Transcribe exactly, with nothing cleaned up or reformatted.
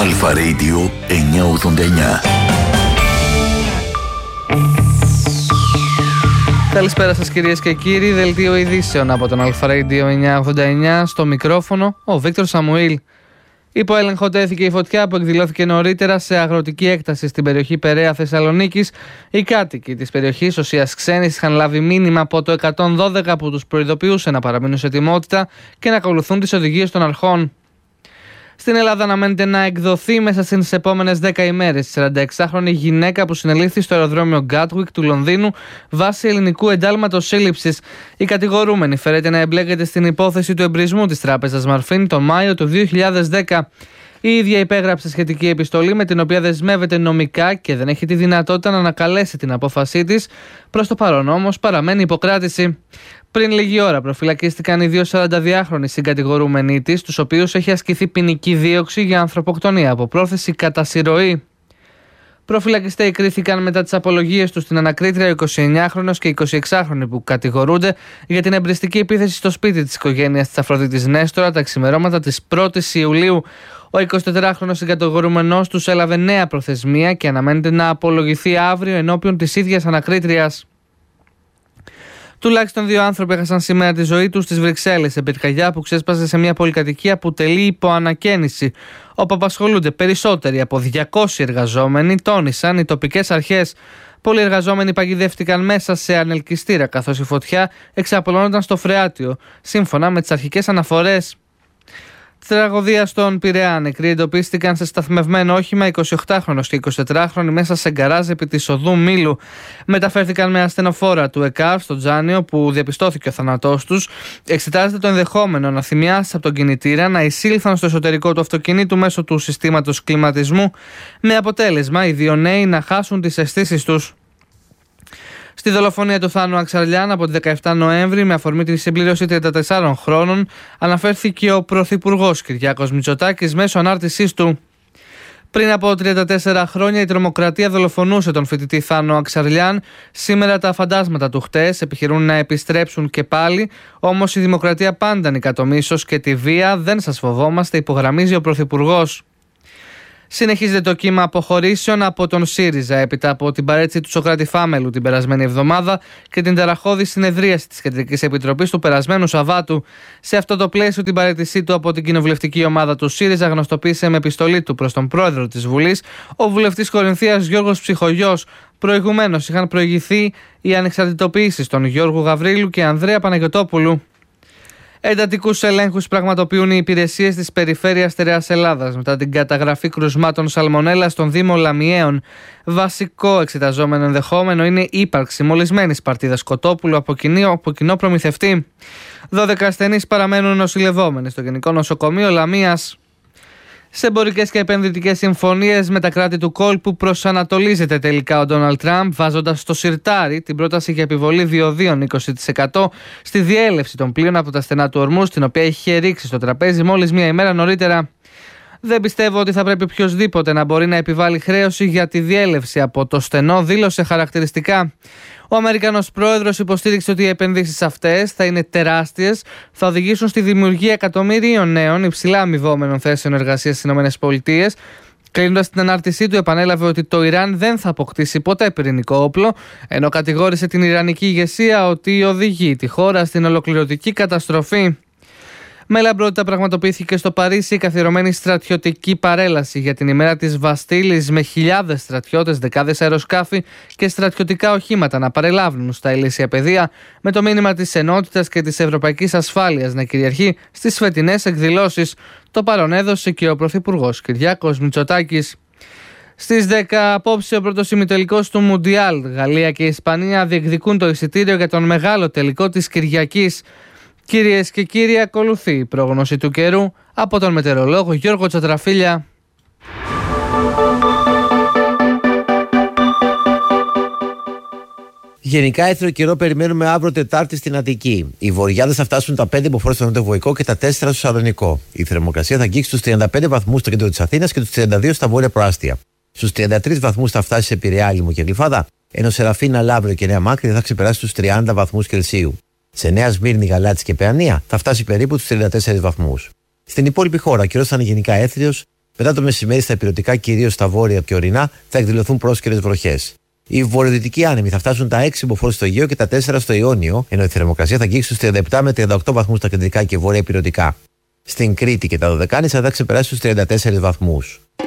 Αλφα Radio εννιακόσια ογδόντα εννιά. Καλησπέρα σας κυρίες και κύριοι, δελτίο ειδήσεων από τον Αλφα Radio εννιακόσια ογδόντα εννιά, στο μικρόφωνο ο Βίκτορ Σαμουήλ. Υπό έλεγχο τέθηκε η φωτιά που εκδηλώθηκε νωρίτερα σε αγροτική έκταση στην περιοχή Περαία Θεσσαλονίκης. Οι κάτοικοι της περιοχής οσίας ξένης είχαν λάβει μήνυμα από το εκατόν δώδεκα που τους προειδοποιούσε να παραμείνουν σε ετοιμότητα και να ακολουθούν τις οδηγίες των αρχών. Στην Ελλάδα αναμένεται να εκδοθεί μέσα στις επόμενες δέκα ημέρες η σαρανταεξάχρονη γυναίκα που συνελήφθη στο αεροδρόμιο Gatwick του Λονδίνου βάσει ελληνικού εντάλματος σύλληψης. Η κατηγορούμενη φέρεται να εμπλέκεται στην υπόθεση του εμπρισμού της τράπεζας Μαρφίν τον Μάιο του δύο χιλιάδες δέκα. Η ίδια υπέγραψε σχετική επιστολή με την οποία δεσμεύεται νομικά και δεν έχει τη δυνατότητα να ανακαλέσει την απόφασή της. Προς το παρόν όμως παραμένει υποκράτηση. Πριν λίγη ώρα προφυλακίστηκαν οι δύο σαρανταδυάχρονοι συγκατηγορούμενοι της, τους οποίους έχει ασκηθεί ποινική δίωξη για ανθρωποκτονία από πρόθεση κατά συρροή. Προφυλακιστέοι κρίθηκαν μετά τις απολογίες τους στην ανακρίτρια ο εικοσιεννιάχρονος και εικοσιεξάχρονοι που κατηγορούνται για την εμπριστική επίθεση στο σπίτι της οικογένειας της Αφροδίτης Νέστορα τα ξημερώματα της πρώτης Ιουλίου. Ο εικοσιτετράχρονος συγκατηγορούμενος τους έλαβε νέα προθεσμία και αναμένεται να απολογηθεί αύριο ενώπιον της ίδιας ανακρίτριας. Τουλάχιστον δύο άνθρωποι έχασαν σήμερα τη ζωή τους στις Βρυξέλλες σε πυρκαγιά που ξέσπασε σε μια πολυκατοικία που τελεί υπό ανακαίνιση, όπου απασχολούνται περισσότεροι από διακόσιοι εργαζόμενοι, τόνισαν οι τοπικές αρχές. Πολλοί εργαζόμενοι παγιδεύτηκαν μέσα σε ανελκυστήρα, καθώς η φωτιά εξαπλώνονταν στο φρεάτιο, σύμφωνα με τις αρχικές αναφορές. Τραγωδία στον Πειραιά. Νεκροί εντοπίστηκαν σε σταθμευμένο όχημα εικοσιοκτάχρονος και εικοσιτετράχρονοι μέσα σε γκαράζ επί της οδού Μήλου. Μεταφέρθηκαν με ασθενοφόρα του ΕΚΑΡ στο Τζάνιο, που διαπιστώθηκε ο θάνατός τους. Εξετάζεται το ενδεχόμενο αναθυμιάσεις από τον κινητήρα να εισήλθαν στο εσωτερικό του αυτοκινήτου μέσω του συστήματος κλιματισμού, με αποτέλεσμα οι δύο νέοι να χάσουν τις αισθήσεις τους. Στη δολοφονία του Θάνου Αξαρλιάν από τη δεκαεφτά Νοέμβρη, με αφορμή τη συμπλήρωση τριάντα τεσσάρων χρόνων, αναφέρθηκε ο Πρωθυπουργός Κυριάκος Μητσοτάκης μέσω ανάρτησής του. Πριν από τριάντα τέσσερα χρόνια η τρομοκρατία δολοφονούσε τον φοιτητή Θάνο Αξαρλιάν. Σήμερα τα φαντάσματα του χτες επιχειρούν να επιστρέψουν και πάλι, όμως η δημοκρατία πάντα νικά το μίσος και τη βία, δεν σας φοβόμαστε, υπογραμμίζει ο Πρωθυπουργός. Συνεχίζεται το κύμα αποχωρήσεων από τον ΣΥΡΙΖΑ έπειτα από την παρέτηση του Σωκράτη Φάμελου την περασμένη εβδομάδα και την ταραχώδη συνεδρίαση της Κεντρικής Επιτροπής του περασμένου Σαββάτου. Σε αυτό το πλαίσιο, την παρέτησή του από την κοινοβουλευτική ομάδα του ΣΥΡΙΖΑ γνωστοποίησε με επιστολή του προς τον πρόεδρο της Βουλής ο βουλευτής Κορινθίας Γιώργος Ψυχογιός. Προηγουμένως είχαν προηγηθεί οι ανεξαρτητοποιήσεις των Γιώργου Γαβρίλου και Ανδρέα Παναγιωτόπουλου. Εντατικούς ελέγχους πραγματοποιούν οι υπηρεσίες της Περιφέρειας Στερεάς Ελλάδας μετά την καταγραφή κρουσμάτων σαλμονέλα στον Δήμο Λαμιαίων. Βασικό εξεταζόμενο ενδεχόμενο είναι η ύπαρξη μολυσμένης παρτίδας κοτόπουλου από κοινό, από κοινό προμηθευτή. δώδεκα ασθενείς παραμένουν νοσηλευόμενοι στο Γενικό Νοσοκομείο Λαμίας. Σε εμπορικές και επενδυτικές συμφωνίες με τα κράτη του κόλπου προσανατολίζεται τελικά ο Ντόναλντ Τραμπ, βάζοντας στο σιρτάρι την πρόταση για επιβολή διοδίων είκοσι τοις εκατό στη διέλευση των πλοίων από τα στενά του Ορμούς, την οποία είχε ρίξει στο τραπέζι μόλις μία ημέρα νωρίτερα. Δεν πιστεύω ότι θα πρέπει οποιοσδήποτε να μπορεί να επιβάλλει χρέωση για τη διέλευση από το στενό, δήλωσε χαρακτηριστικά. Ο Αμερικανός πρόεδρος υποστήριξε ότι οι επενδύσεις αυτές θα είναι τεράστιες, θα οδηγήσουν στη δημιουργία εκατομμύριων νέων υψηλά αμοιβόμενων θέσεων εργασίας στις ΗΠΑ. Κλείνοντας την ανάρτησή του, επανέλαβε ότι το Ιράν δεν θα αποκτήσει ποτέ πυρηνικό όπλο, ενώ κατηγόρησε την Ιρανική ηγεσία ότι οδηγεί τη χώρα στην ολοκληρωτική καταστροφή. Με λαμπρότητα πραγματοποιήθηκε στο Παρίσι η καθιερωμένη στρατιωτική παρέλαση για την ημέρα της Βαστίλης, με χιλιάδες στρατιώτες, δεκάδες αεροσκάφη και στρατιωτικά οχήματα να παρελάβουν στα ηλίσια πεδία, με το μήνυμα της ενότητας και της ευρωπαϊκής ασφάλειας να κυριαρχεί στις φετινές εκδηλώσεις. Το παρόν έδωσε και ο Πρωθυπουργός Κυριάκος Μητσοτάκης. Στις δέκα απόψε ο πρώτος ημιτελικός του Μουντιάλ. Γαλλία και Ισπανία διεκδικούν το εισιτήριο για τον μεγάλο τελικό της Κυριακής. Κυρίες και κύριοι, ακολουθεί η πρόγνωση του καιρού από τον μετεωρολόγο Γιώργο Τσατραφίλια. Γενικά, έθριο καιρό περιμένουμε αύριο Τετάρτη στην Αττική. Οι βορειάδες θα φτάσουν τα πέντε μποφόρ στο Νοτιοβοϊκό και τα τέσσερα στο Σαλονικό. Η θερμοκρασία θα αγγίξει τους τριάντα πέντε βαθμούς στο κέντρο της Αθήνας και τους τριάντα δύο στα βόρεια προάστια. Στους τριάντα τρεις βαθμούς θα φτάσει σε Πειραιά, Λίμνο και Γλυφάδα, ενώ σε Ραφίνα, Λαύριο και Νέα Μάκρη θα ξεπεράσει τους τριάντα βαθμούς Κελσίου. Σε Νέα Σμύρνη, Γαλάτσι και Παιανία θα φτάσει περίπου τους τριάντα τέσσερις βαθμούς. Στην υπόλοιπη χώρα, ο καιρός θα είναι γενικά έθριος, Μετά το μεσημέρι στα ηπειρωτικά, κυρίως στα βόρεια και ορεινά, θα εκδηλωθούν πρόσκαιρες βροχές. Οι βορειοδυτικοί άνεμοι θα φτάσουν τα έξι μποφόρ στο Αιγαίο και τα τέσσερα στο Ιόνιο, ενώ η θερμοκρασία θα αγγίξει στους τριάντα επτά με τριάντα οκτώ βαθμούς στα κεντρικά και βόρεια ηπειρωτικά. Στην Κρήτη και τα Δωδεκάνησα θα ξεπεράσει τους τριάντα τέσσερις βαθμούς.